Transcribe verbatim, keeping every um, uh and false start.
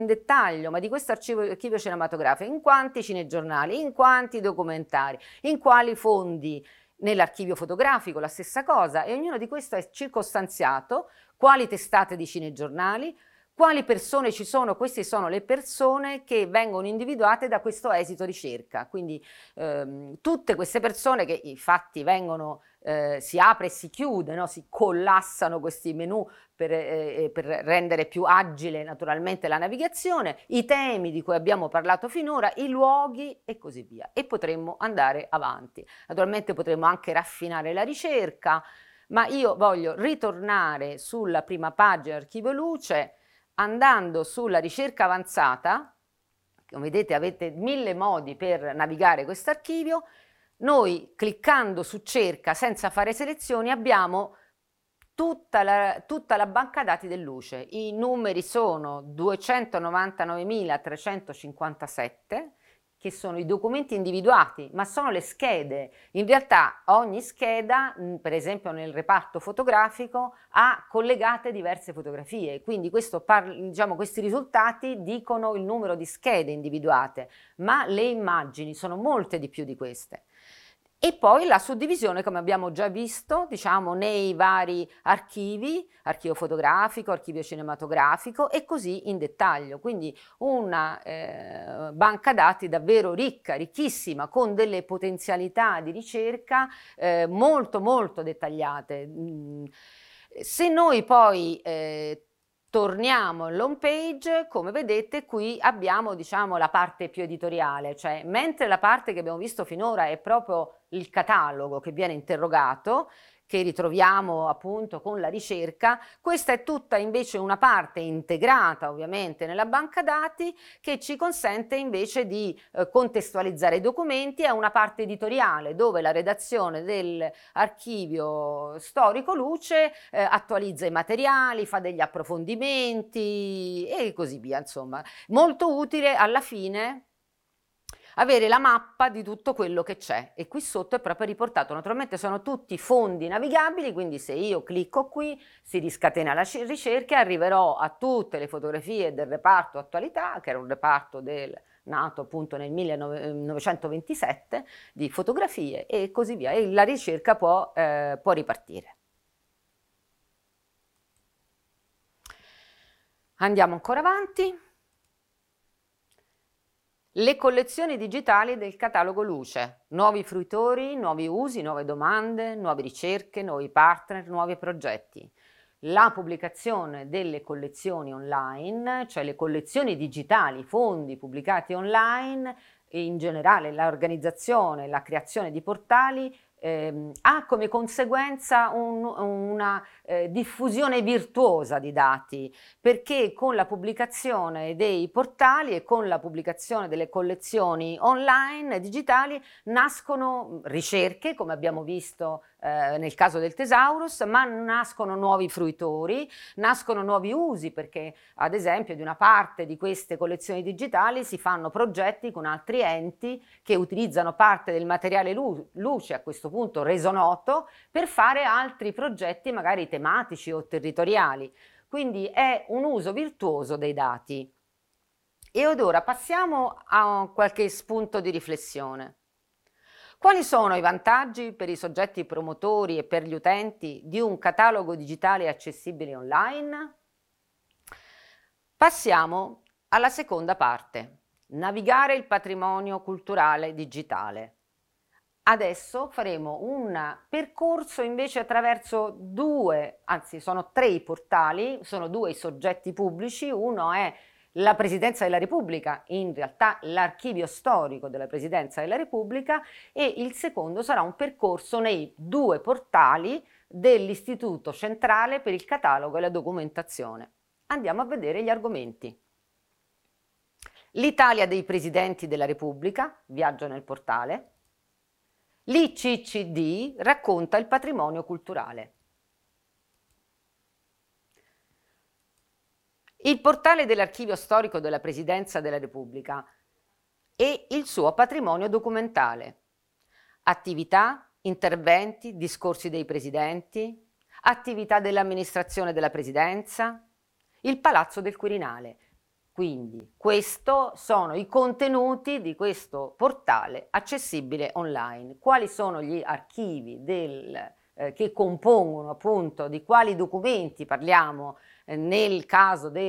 in dettaglio, ma di questo archivio, archivio cinematografico, in quanti cinegiornali, in quanti documentari, in quali fondi, nell'archivio fotografico la stessa cosa, e ognuno di questo è circostanziato, quali testate di cinegiornali, quali persone ci sono. Queste sono le persone che vengono individuate da questo esito ricerca, quindi ehm, tutte queste persone che infatti vengono, eh, si apre e si chiude, no? Si collassano questi menu per, eh, per rendere più agile naturalmente la navigazione, i temi di cui abbiamo parlato finora, i luoghi e così via, e potremmo andare avanti. Naturalmente potremmo anche raffinare la ricerca, ma io voglio ritornare sulla prima pagina Archivio Luce, andando sulla ricerca avanzata. Come vedete avete mille modi per navigare questo archivio. Noi cliccando su cerca senza fare selezioni abbiamo tutta la, tutta la banca dati del Luce. I numeri sono duecentonovantanovemilatrecentocinquantasette, che sono i documenti individuati, ma sono le schede. In realtà ogni scheda, per esempio nel reparto fotografico, ha collegate diverse fotografie, quindi questo diciamo, questi risultati dicono il numero di schede individuate, ma le immagini sono molte di più di queste. E poi la suddivisione, come abbiamo già visto, diciamo, nei vari archivi, archivio fotografico, archivio cinematografico e così in dettaglio. Quindi una eh, banca dati davvero ricca, ricchissima, con delle potenzialità di ricerca eh, molto molto dettagliate. Se noi poi eh, torniamo all'home page, come vedete qui abbiamo diciamo la parte più editoriale, cioè mentre la parte che abbiamo visto finora è proprio il catalogo che viene interrogato, che ritroviamo appunto con la ricerca, questa è tutta invece una parte integrata ovviamente nella banca dati che ci consente invece di eh, contestualizzare i documenti. È una parte editoriale dove la redazione dell'archivio storico Luce eh, attualizza i materiali, fa degli approfondimenti e così via, insomma molto utile alla fine avere la mappa di tutto quello che c'è, e qui sotto è proprio riportato. Naturalmente sono tutti fondi navigabili, quindi se io clicco qui si riscatena la ricerca e arriverò a tutte le fotografie del reparto attualità, che era un reparto del, nato appunto nel millenovecentoventisette, di fotografie e così via, e la ricerca può, eh, può ripartire. Andiamo ancora avanti. Le collezioni digitali del catalogo Luce, nuovi fruitori, nuovi usi, nuove domande, nuove ricerche, nuovi partner, nuovi progetti. La pubblicazione delle collezioni online, cioè le collezioni digitali, fondi pubblicati online, e in generale l'organizzazione, la creazione di portali, ehm, ha come conseguenza un, una eh, diffusione virtuosa di dati, perché con la pubblicazione dei portali e con la pubblicazione delle collezioni online digitali nascono ricerche, come abbiamo visto eh, nel caso del Thesaurus, ma nascono nuovi fruitori, nascono nuovi usi, perché ad esempio di una parte di queste collezioni digitali si fanno progetti con altri enti che utilizzano parte del materiale lu- luce, a questo punto reso noto, per fare altri progetti magari tematici o territoriali. Quindi è un uso virtuoso dei dati. E ora passiamo a qualche spunto di riflessione. Quali sono i vantaggi per i soggetti promotori e per gli utenti di un catalogo digitale accessibile online? Passiamo alla seconda parte, navigare il patrimonio culturale digitale. Adesso faremo un percorso invece attraverso due, anzi sono tre i portali, sono due i soggetti pubblici. Uno è la Presidenza della Repubblica, in realtà l'archivio storico della Presidenza della Repubblica, e il secondo sarà un percorso nei due portali dell'Istituto Centrale per il Catalogo e la Documentazione. Andiamo a vedere gli argomenti. L'Italia dei Presidenti della Repubblica, viaggio nel portale. L'I C C D racconta il patrimonio culturale. Il portale dell'Archivio Storico della Presidenza della Repubblica e il suo patrimonio documentale. Attività, interventi, discorsi dei presidenti, attività dell'amministrazione della Presidenza, il Palazzo del Quirinale. Quindi questi sono i contenuti di questo portale accessibile online. Quali sono gli archivi del, eh, che compongono appunto di quali documenti parliamo eh, nel caso del